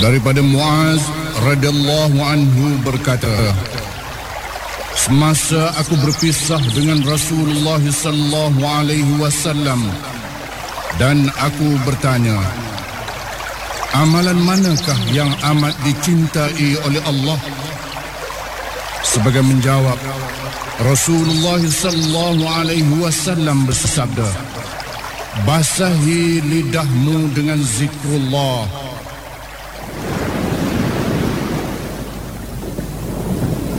Daripada Muaz radhiyallahu anhu berkata, semasa aku berpisah dengan Rasulullah sallallahu alaihi wasallam dan aku bertanya, amalan manakah yang amat dicintai oleh Allah? Sebagai menjawab, Rasulullah sallallahu alaihi wasallam bersabda, basahi lidahmu dengan zikrullah